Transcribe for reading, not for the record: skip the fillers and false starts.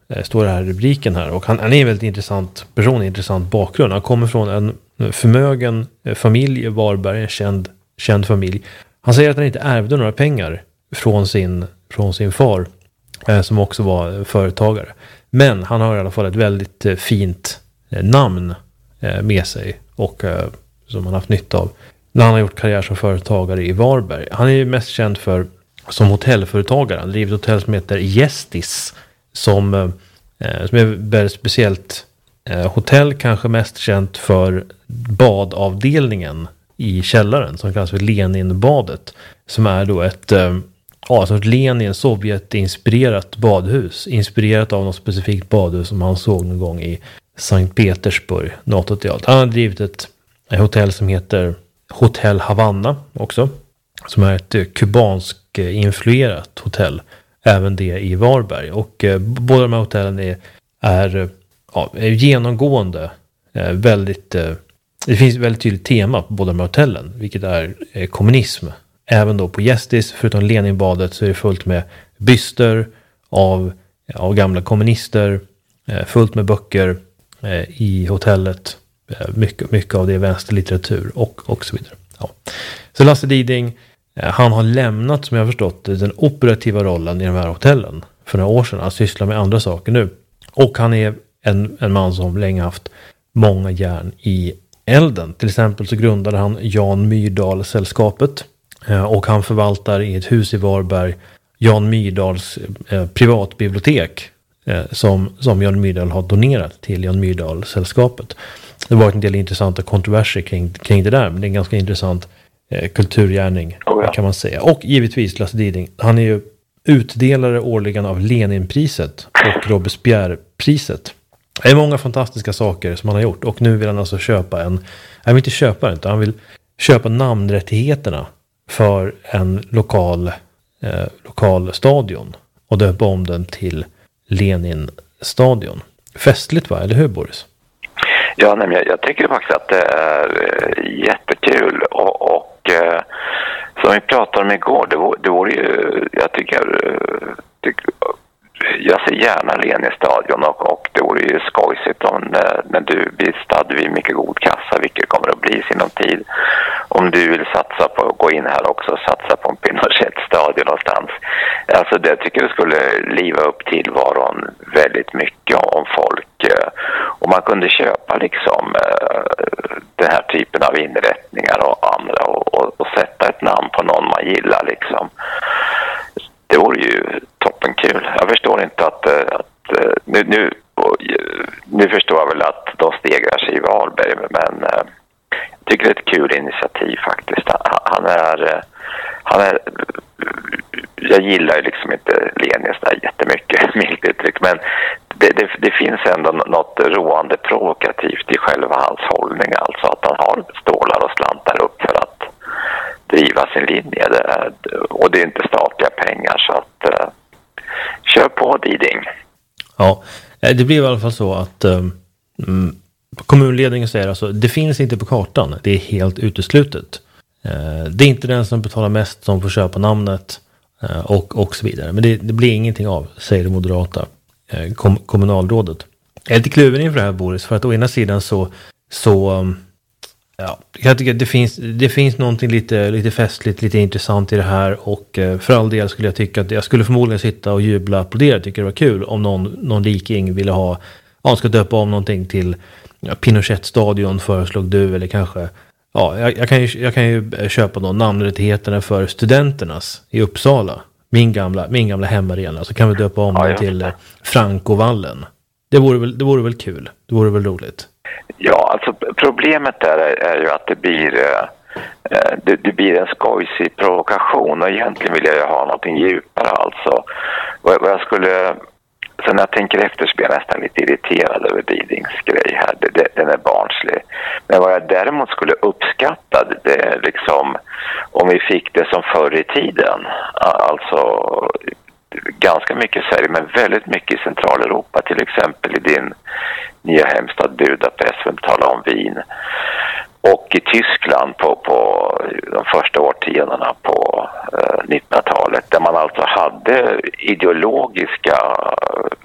står det här i rubriken här. Och han är en väldigt intressant person, intressant bakgrund. Han kommer från en förmögen familj i Varberg, en känd familj. Han säger att han inte ärvde några pengar från sin far, som också var företagare. Men han har i alla fall ett väldigt fint namn med sig och som han haft nytta av när han har gjort karriär som företagare i Varberg. Han är ju mest känd som hotellföretagare. Han driver ett hotell som heter Gästis, som är väldigt speciellt hotell, kanske mest känt för badavdelningen i källaren som kallas för Leninbadet, som är då ett Lenin, Sovjet-inspirerat badhus, inspirerat av något specifikt badhus som han såg någon gång i Sankt Petersburg, NATO-teatern. Han har drivit ett hotell som heter Hotell Havanna också, som är ett kubansk-influerat hotell, även det i Varberg. Och båda de här hotellen är genomgående väldigt... det finns ett väldigt tydligt tema på båda de här hotellen, vilket är kommunism. Även då på Gästis, förutom Leninbadet, så är det fullt med byster av gamla kommunister, fullt med böcker i hotellet. Mycket av det är vänsterlitteratur och så vidare. Ja. Så Lasse Diding, han har lämnat, som jag har förstått, den operativa rollen i de här hotellen för några år sedan. Han sysslar med andra saker nu. Och han är en man som länge haft många järn i elden. Till exempel så grundade han Jan Myrdal-sällskapet. Och han förvaltar i ett hus i Varberg Jan Myrdals privatbibliotek, som Jan Myrdal har donerat till Jan Myrdal-sällskapet. Det har varit en del intressanta kontroverser kring det där, men det är en ganska intressant kulturgärning kan man säga. Och givetvis Lasse Diding, han är ju utdelare årligen av Leninpriset och Robespierre-priset. Det är många fantastiska saker som han har gjort, och nu vill han alltså han vill köpa namnrättigheterna för en lokal stadion och döpa om den till Leninstadion. Festligt, va? Eller hur, Boris? Ja, men jag tycker faktiskt att det är jättekul och som vi pratade om igår, det vore ju, jag ser gärna Leninstadion och det vore ju skojsigt om när du visst hade vi mycket god kassa, vilket kommer att bli sinom tid. Om du vill satsa på att gå in här också och satsa på en Pinochet-stadion någonstans. Alltså det tycker jag skulle liva upp tillvaron väldigt mycket om folk. Och man kunde köpa liksom den här typen av inrättningar och andra och sätta ett namn på någon man gillar liksom. Det vore ju toppenkul. Jag förstår inte att nu förstår jag väl att de stegrar sig i Varberg, men jag tycker det är ett kul initiativ faktiskt. Han är jag gillar ju liksom inte Lenin så där jättemycket, milt uttryck, men det finns ändå något roande provokativt i själva hans hållning, alltså att han har stålar och slantar upp för att driva sin linje, och det är inte statliga pengar, så att kör på, Diding. Ja, det blir i alla fall så att kommunledningen säger alltså, det finns inte på kartan, det är helt uteslutet. Det är inte den som betalar mest som får köpa namnet och så vidare. Men det blir ingenting av, säger det moderata kommunalrådet. Jag är lite kluven inför det här, Boris, för att å ena sidan så jag tycker att det finns någonting lite festligt, lite intressant i det här, och för all del skulle jag tycka att jag skulle förmodligen sitta och jubla och applådera, tycker det var kul om någon riking ville ska döpa om någonting till Pinochet-stadion, föreslog du, eller kanske jag kan ju köpa namnrättigheterna för studenternas i Uppsala, min gamla hemmarena, så kan vi döpa om den till Frankovallen. Det vore väl kul, det vore väl roligt. Ja, alltså problemet där är ju att det blir en skojsig provokation, och egentligen vill jag ju ha någonting djupare, alltså. Vad jag skulle, så när jag tänker efter så blir jag nästan lite irriterad över Didings grej här, den är barnslig. Men vad jag däremot skulle uppskatta, det är liksom om vi fick det som förr i tiden, alltså ganska mycket i Sverige, men väldigt mycket i Centraleuropa, till exempel i din nya hemstad Budapest, för att tala om Wien, och i Tyskland på de första årtiondena på 1900-talet, där man alltså hade ideologiska